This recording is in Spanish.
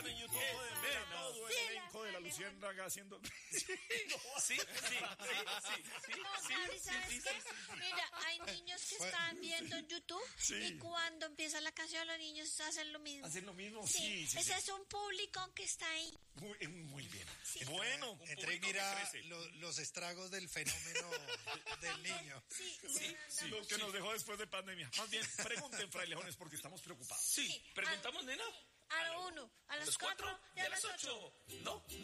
están en YouTube pueden ver a todo el elenco de La Luciérnaga haciendo... Sí. ¿Sabes qué? Mira, hay niños que están viendo en YouTube y cuando empieza la canción los niños hacen lo mismo. ¿Hacen lo mismo? Sí. Sí. Ese es un público que está ahí. Muy bien. Sí. Bueno, Entré y mira los estragos del fenómeno del niño. Sí. lo que nos dejó después de pandemia. Más bien, pregunten, frailejones, porque estamos preocupados. Sí, preguntamos, nena. A lo 1, a las 4 y a las 8. No.